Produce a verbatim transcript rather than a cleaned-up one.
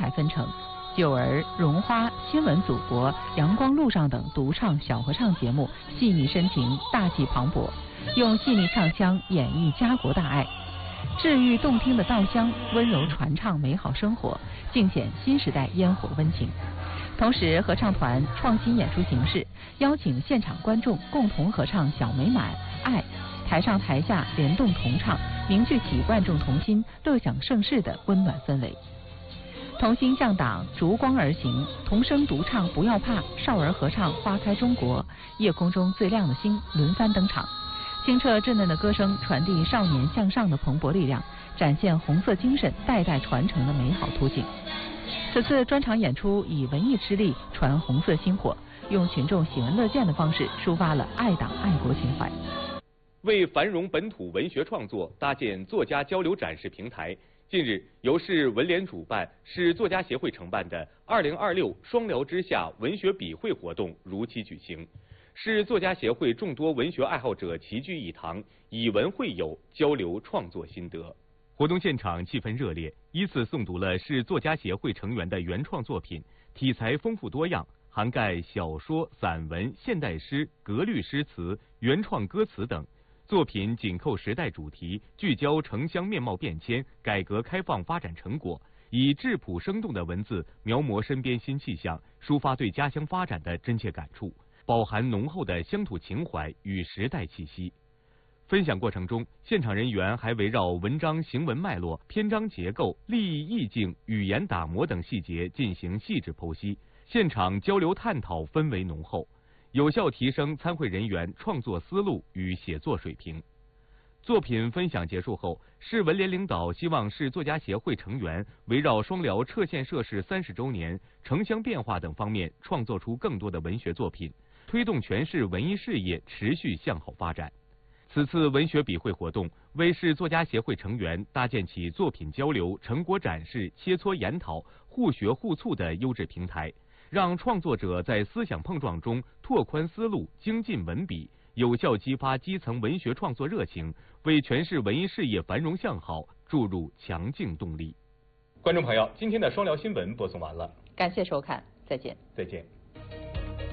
分成。九儿、绒花、新闻祖国、阳光路上等独唱小合唱节目细腻深情，大气磅礴，用细腻唱腔演绎家国大爱。治愈动听的稻香，温柔传唱美好生活，尽显新时代烟火温情。同时，合唱团创新演出形式，邀请现场观众共同合唱《小美满》《爱》，台上台下联动同唱，凝聚起万众同心、乐享盛世的温暖氛围。同心向党，逐光而行，童声独唱不要怕，少儿合唱花开中国，夜空中最亮的星轮番登场。清澈稚嫩的歌声传递少年向上的蓬勃力量，展现红色精神代代传承的美好图景。此次专场演出以文艺之力传红色星火，用群众喜闻乐见的方式抒发了爱党爱国情怀。 为繁荣本土文学创作搭建作家交流展示平台，近日由市文联主办、市作家协会承办的二零二六双辽之夏文学笔会活动如期举行。市作家协会众多文学爱好者齐聚一堂，以文会友，交流创作心得。活动现场气氛热烈，依次诵读了市作家协会成员的原创作品，题材丰富多样，涵盖小说、散文、现代诗、格律诗词、原创歌词等。作品紧扣时代主题，聚焦城乡面貌变迁、改革开放发展成果，以质朴生动的文字描摹身边新气象，抒发对家乡发展的真切感触，饱含浓厚的乡土情怀与时代气息。分享过程中，现场人员还围绕文章行文脉络、篇章结构、立意意境、语言打磨等细节进行细致剖析，现场交流探讨氛围浓厚，有效提升参会人员创作思路与写作水平。作品分享结束后，市文联领导希望市作家协会成员围绕双辽撤县设市三十周年、城乡变化等方面创作出更多的文学作品，推动全市文艺事业持续向好发展。此次文学笔会活动为市作家协会成员搭建起作品交流、成果展示、切磋研讨、互学互促的优质平台，让创作者在思想碰撞中拓宽思路、精进文笔，有效激发基层文学创作热情，为全市文艺事业繁荣向好注入强劲动力。观众朋友，今天的双辽新闻播送完了， 感谢收看，再见。 再见。